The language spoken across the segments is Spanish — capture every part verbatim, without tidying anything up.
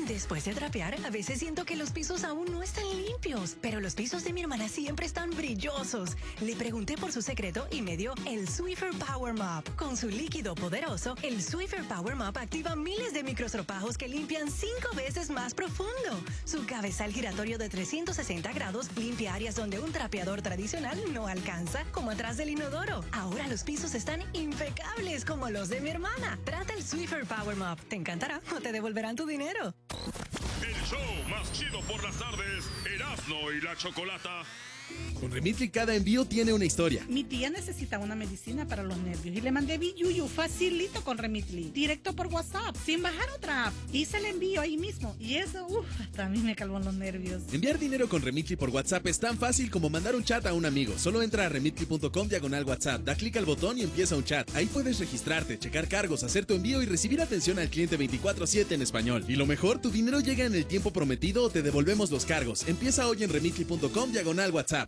Después de trapear, a veces siento que los pisos aún no están limpios, pero los pisos de mi hermana siempre están brillosos. Le pregunté por su secreto y me dio el Swiffer Power Mop. Con su líquido poderoso, el Swiffer Power Mop activa miles de microestropajos que limpian cinco veces más profundo. Su cabezal giratorio de trescientos sesenta grados limpia áreas donde un trapeador tradicional no alcanza, como atrás del inodoro. Ahora los pisos están impecables como los de mi hermana. Trata el Swiffer Power Mop. Te encantará o te devolverán tu dinero. El show más chido por las tardes, Erasmo y la Chocolata. Con Remitly cada envío tiene una historia. Mi tía necesita una medicina para los nervios y le mandé Biyuyu facilito con Remitly, directo por WhatsApp, sin bajar otra app. Hice el envío ahí mismo y eso, uff, hasta a mí me calmó los nervios. Enviar dinero con Remitly por WhatsApp es tan fácil como mandar un chat a un amigo. Solo entra a remitly punto com diagonal WhatsApp, da clic al botón y empieza un chat. Ahí puedes registrarte, checar cargos, hacer tu envío y recibir atención al cliente veinticuatro siete en español. Y lo mejor, tu dinero llega en el tiempo prometido o te devolvemos los cargos. Empieza hoy en remitly punto com diagonal WhatsApp.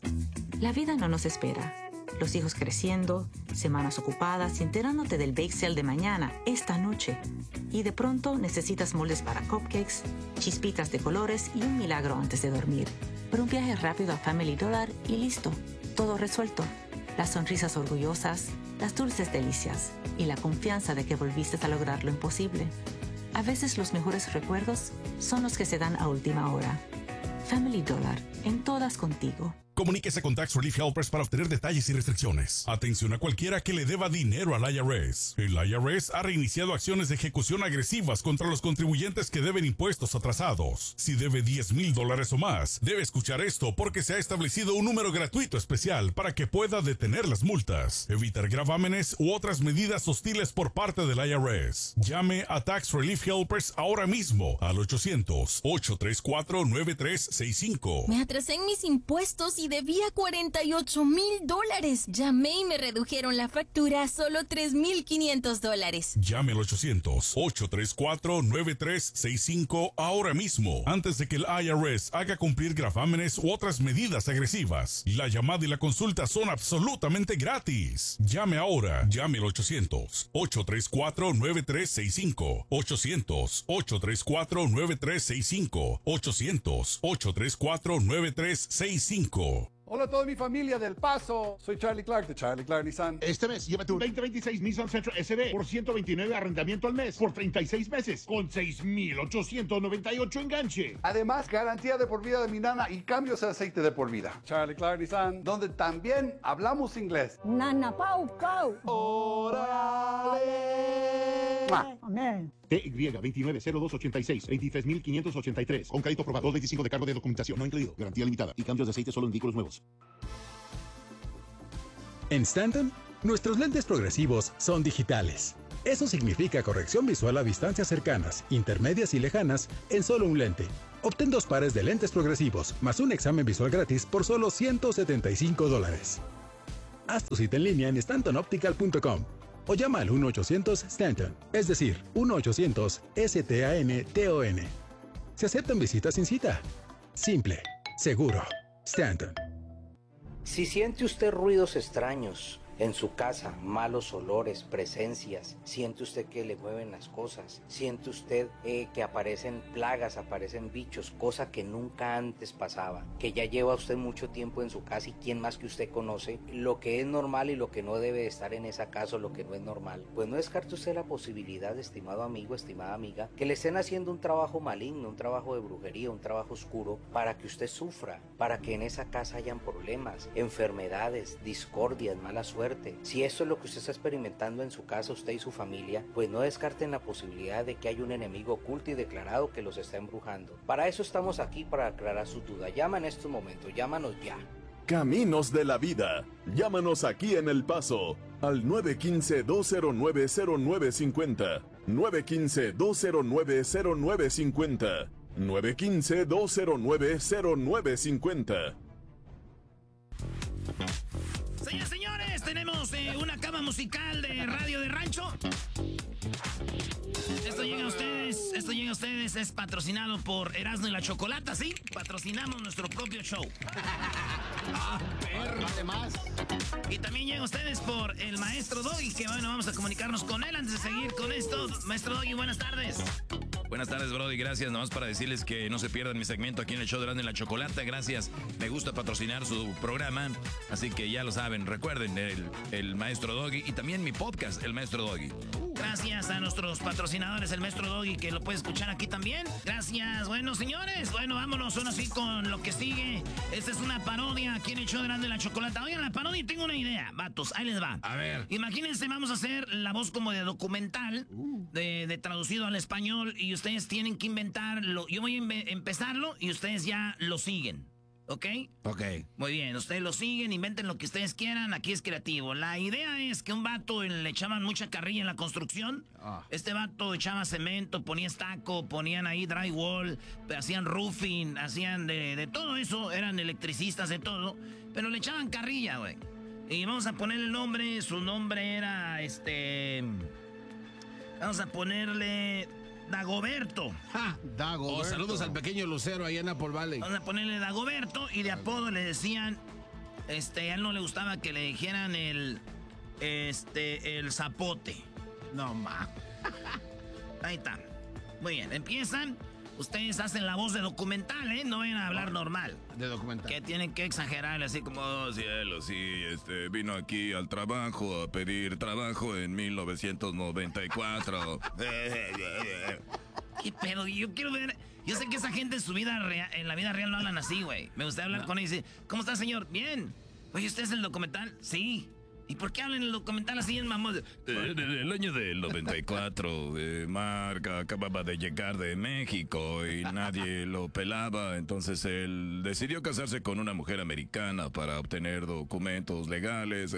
La vida no nos espera. Los hijos creciendo, semanas ocupadas, enterándote del bake sale de mañana, esta noche. Y de pronto necesitas moldes para cupcakes, chispitas de colores y un milagro antes de dormir. Pero un viaje rápido a Family Dollar y listo. Todo resuelto. Las sonrisas orgullosas, las dulces delicias y la confianza de que volviste a lograr lo imposible. A veces los mejores recuerdos son los que se dan a última hora. Family Dollar, en todas contigo. Comuníquese con Tax Relief Helpers para obtener detalles y restricciones. Atención a cualquiera que le deba dinero al I R S. El I R S ha reiniciado acciones de ejecución agresivas contra los contribuyentes que deben impuestos atrasados. Si debe diez mil dólares o más, debe escuchar esto porque se ha establecido un número gratuito especial para que pueda detener las multas, evitar gravámenes u otras medidas hostiles por parte del I R S. Llame a Tax Relief Helpers ahora mismo al ochocientos, ocho tres cuatro, nueve tres seis cinco. Me atrasé en mis impuestos y debía cuarenta y ocho mil dólares. Llamé y me redujeron la factura a solo tres mil quinientos dólares. Llame al ochocientos, ocho tres cuatro, nueve tres seis cinco ahora mismo, antes de que el I R S haga cumplir gravámenes u otras medidas agresivas. La llamada y la consulta son absolutamente gratis. Llame ahora. Llame al ochocientos, ocho tres cuatro, nueve tres seis cinco. ochocientos, ocho tres cuatro, nueve tres seis cinco. ochocientos, ocho tres cuatro, nueve tres seis cinco. Hola a toda mi familia del Paso. Soy Charlie Clark de Charlie Clark Nissan. Este mes llévate un veinte veintiséis Nissan Sentra S D por ciento veintinueve arrendamiento al mes por treinta y seis meses con seis mil ochocientos noventa y ocho enganche. Además, garantía de por vida de mi nana y cambios de aceite de por vida. Charlie Clark Nissan, donde también hablamos inglés. Nana Pau Pau. ¡Órale! Amén. T Y veintinueve cero dos ochenta y seis, veintitrés mil quinientos ochenta y tres. Con crédito aprobado, dos veinticinco de cargo de documentación no incluido. Garantía limitada y cambios de aceite solo en vehículos nuevos. En Stanton, nuestros lentes progresivos son digitales. Eso significa corrección visual a distancias cercanas, intermedias y lejanas en solo un lente. Obtén dos pares de lentes progresivos más un examen visual gratis por solo ciento setenta y cinco dólares. Haz tu cita en línea en stanton optical punto com o llama al uno ochocientos Stanton, es decir, uno ochocientos S T A N T O N. Se aceptan visitas sin cita. Simple, seguro. Stanton. Si siente usted ruidos extraños en su casa, malos olores, presencias, siente usted que le mueven las cosas, siente usted eh, que aparecen plagas, aparecen bichos, cosa que nunca antes pasaba, que ya lleva usted mucho tiempo en su casa y quién más que usted conoce lo que es normal y lo que no debe estar en esa casa o lo que no es normal, pues no descarte usted la posibilidad, estimado amigo, estimada amiga, que le estén haciendo un trabajo maligno, un trabajo de brujería, un trabajo oscuro para que usted sufra, para que en esa casa hayan problemas, enfermedades, discordias, mala suerte. Si esto es lo que usted está experimentando en su casa, usted y su familia, pues no descarten la posibilidad de que haya un enemigo oculto y declarado que los está embrujando. Para eso estamos aquí, para aclarar sus dudas. Llama en estos momentos, llámanos ya. Caminos de la Vida. Llámanos aquí en El Paso al nueve uno cinco, dos cero nueve, cero nueve cinco cero, nueve uno cinco, dos cero nueve, cero nueve cinco cero, nueve uno cinco, dos cero nueve, cero nueve cinco cero. Señoras y señores, tenemos eh, una cama musical de Radio de Rancho. Esto llega a ustedes, esto llega a ustedes, es patrocinado por Erasmo y la Chocolata, ¿sí? Patrocinamos nuestro propio show. Ah, perro, además. Y también llega a ustedes por el Maestro Doggy, que bueno, vamos a comunicarnos con él antes de seguir con esto. Maestro Doggy, buenas tardes. Buenas tardes, Brody. Gracias. Nomás para decirles que no se pierdan mi segmento aquí en el show de Erasmo y la Chocolata. Gracias. Me gusta patrocinar su programa. Así que ya lo saben. Recuerden, el, el Maestro Doggy y también mi podcast, El Maestro Doggy. Gracias a nuestros patrocinadores, el Maestro Doggy, que lo puedes escuchar aquí también. Gracias. Bueno, señores, bueno, vámonos ahora sí con lo que sigue. Esta es una parodia aquí en el show de Erasmo y la Chocolata. Oigan, la parodia, tengo una idea, vatos. Ahí les va. A ver. Imagínense, vamos a hacer la voz como de documental, de, de traducido al español, y ustedes tienen que inventarlo. Yo voy a empezarlo y ustedes ya lo siguen. ¿Ok? Ok. Muy bien, ustedes lo siguen, inventen lo que ustedes quieran, aquí es creativo. La idea es que un vato le echaban mucha carrilla en la construcción. Ah. Este vato echaba cemento, ponía estaco, ponían ahí drywall, hacían roofing, hacían de, de todo eso, eran electricistas de todo, pero le echaban carrilla, güey. Y vamos a ponerle el nombre, su nombre era, este... Vamos a ponerle... Dagoberto. Ja, Dagoberto. Oh, saludos al pequeño Lucero ahí en Apple Valley. Vamos a ponerle Dagoberto y de apodo le decían, este, a él no le gustaba que le dijeran el, este, el zapote. No, ma. Ahí está. Muy bien, empiezan. Ustedes hacen la voz de documental, ¿eh? No vayan a hablar normal. De documental. Que tienen que exagerar, así como... Oh, cielo, sí, este, vino aquí al trabajo a pedir trabajo en mil novecientos noventa y cuatro. ¿Qué pedo? Yo quiero ver... Yo sé que esa gente en su vida real, en la vida real no hablan así, güey. Me gustaría hablar no. con ellos y decir, ¿cómo está, señor? Bien. Oye, ¿usted es el documental? Sí. ¿Y por qué hablan el documental así en mamón? En el año del noventa y cuatro, eh, Mark acababa de llegar de México y nadie lo pelaba, entonces él decidió casarse con una mujer americana para obtener documentos legales.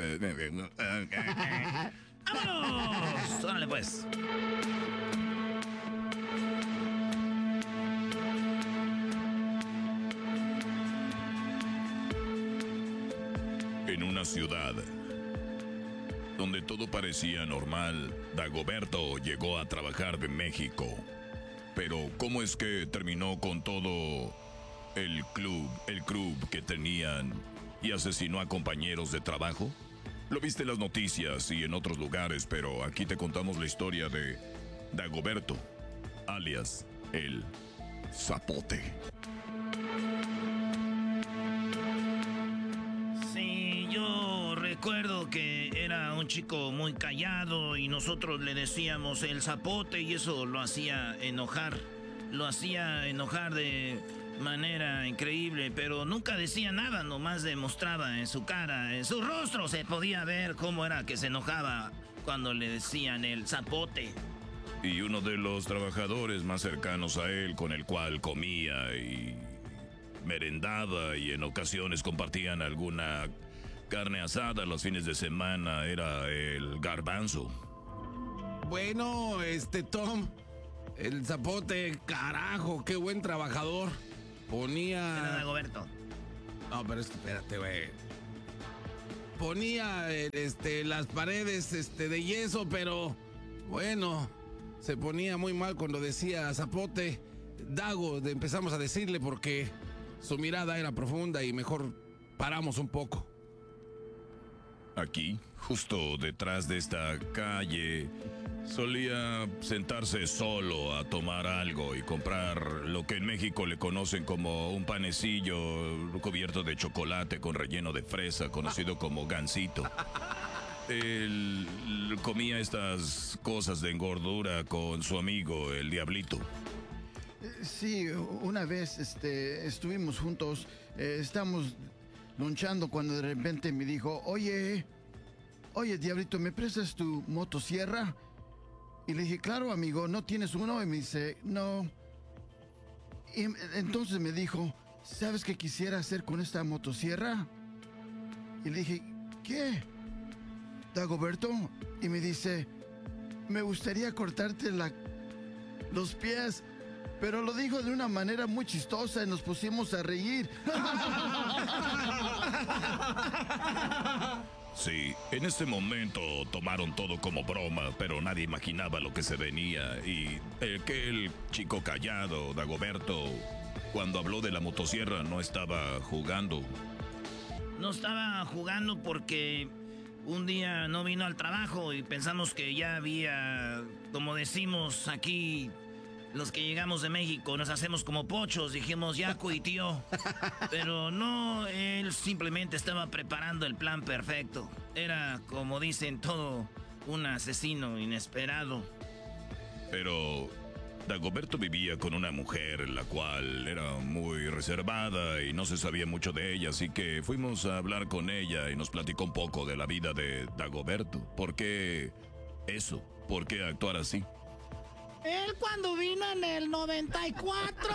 ¡Vámonos! ¡Órale, pues! En una ciudad donde todo parecía normal, Dagoberto llegó a trabajar de México. Pero, ¿cómo es que terminó con todo el club, el club que tenían y asesinó a compañeros de trabajo? Lo viste en las noticias y en otros lugares, pero aquí te contamos la historia de Dagoberto, alias el Zapote. Sí, yo recuerdo que era un chico muy callado y nosotros le decíamos el Zapote y eso lo hacía enojar. Lo hacía enojar de manera increíble, pero nunca decía nada, nomás demostraba en su cara, en su rostro se podía ver cómo era que se enojaba cuando le decían el Zapote. Y uno de los trabajadores más cercanos a él, con el cual comía y merendaba y en ocasiones compartían alguna carne asada los fines de semana, era el Garbanzo. Bueno, este Tom, el Zapote, carajo, qué buen trabajador. Ponía... Era Dagoberto. No, pero es que espérate, güey. Ponía este, las paredes este, de yeso, pero bueno, se ponía muy mal cuando decía Zapote. Dago, empezamos a decirle porque su mirada era profunda y mejor paramos un poco. Aquí, justo detrás de esta calle, solía sentarse solo a tomar algo y comprar lo que en México le conocen como un panecillo cubierto de chocolate con relleno de fresa, conocido como gansito. Él comía estas cosas de engordura con su amigo, el Diablito. Sí, una vez este, estuvimos juntos, eh, estamos lunchando cuando de repente me dijo, oye, oye, Diablito, ¿me prestas tu motosierra? Y le dije, claro, amigo, ¿no tienes uno? Y me dice, no. Y entonces me dijo, ¿sabes qué quisiera hacer con esta motosierra? Y le dije, ¿qué? Dagoberto. Y me dice, me gustaría cortarte la, los pies. Pero lo dijo de una manera muy chistosa y nos pusimos a reír. Sí, en ese momento tomaron todo como broma, pero nadie imaginaba lo que se venía. Y aquel chico callado, Dagoberto, cuando habló de la motosierra, no estaba jugando. No estaba jugando porque un día no vino al trabajo y pensamos que ya había, como decimos aquí, los que llegamos de México nos hacemos como pochos, dijimos Yaco y tío. Pero no, él simplemente estaba preparando el plan perfecto. Era, como dicen, todo un asesino inesperado. Pero Dagoberto vivía con una mujer, la cual era muy reservada y no se sabía mucho de ella, así que fuimos a hablar con ella y nos platicó un poco de la vida de Dagoberto. ¿Por qué eso? ¿Por qué actuar así? Él cuando vino en el noventa y cuatro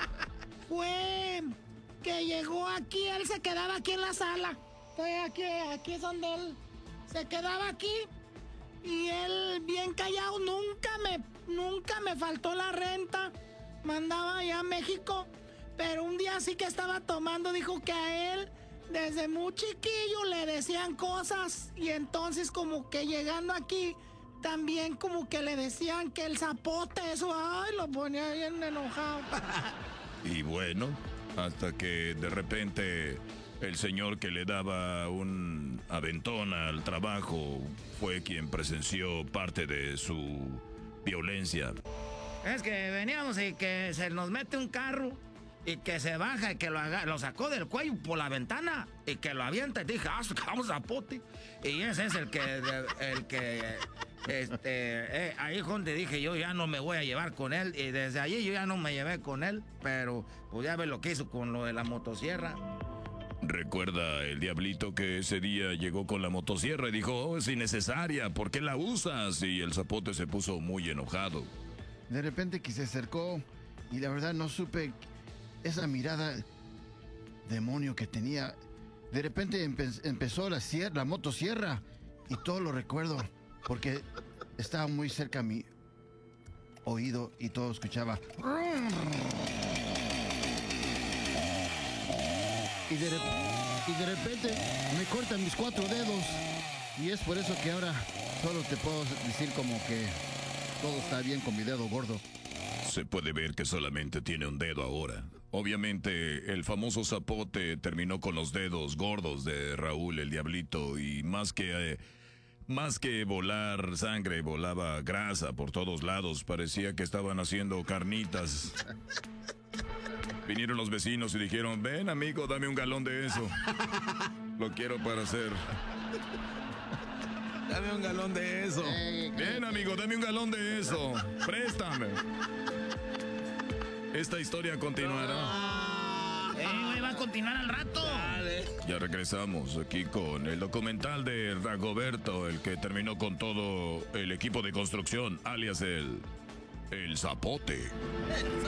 fue que llegó aquí, él se quedaba aquí en la sala. Estoy aquí, aquí es donde él se quedaba aquí y él bien callado, nunca me, nunca me faltó la renta, mandaba allá a México, pero un día sí que estaba tomando, dijo que a él desde muy chiquillo le decían cosas y entonces como que llegando aquí también como que le decían que el zapote, eso, ay, lo ponía bien enojado. Y bueno, hasta que de repente el señor que le daba un aventón al trabajo fue quien presenció parte de su violencia. Es que veníamos y que se nos mete un carro y que se baja y que lo, haga, lo sacó del cuello por la ventana y que lo avienta y dije, ah, vamos a pote. Y ese es el que, el que, este, eh, ahí donde dije yo ya no me voy a llevar con él y desde allí yo ya no me llevé con él, pero pues ya ves lo que hizo con lo de la motosierra. Recuerda el diablito que ese día llegó con la motosierra y dijo, oh, es innecesaria, ¿por qué la usas? Y el zapote se puso muy enojado. De repente que se acercó y la verdad no supe esa mirada demonio que tenía. De repente empe- empezó la, sierra, la motosierra y todo lo recuerdo porque estaba muy cerca a mi oído y todo escuchaba. Y de, y de repente me cortan mis cuatro dedos y es por eso que ahora solo te puedo decir como que todo está bien con mi dedo gordo. Se puede ver que solamente tiene un dedo ahora. Obviamente, el famoso zapote terminó con los dedos gordos de Raúl el Diablito y más que, eh, más que volar sangre, volaba grasa por todos lados. Parecía que estaban haciendo carnitas. Vinieron los vecinos y dijeron, ven amigo, dame un galón de eso. Lo quiero para hacer. Dame un galón de eso. Bien amigo, dame un galón de eso. Préstame. Esta historia continuará. ¡Eh, güey, va a continuar al rato! Dale. Ya regresamos aquí con el documental de Dagoberto, el que terminó con todo el equipo de construcción, alias el... el zapote. El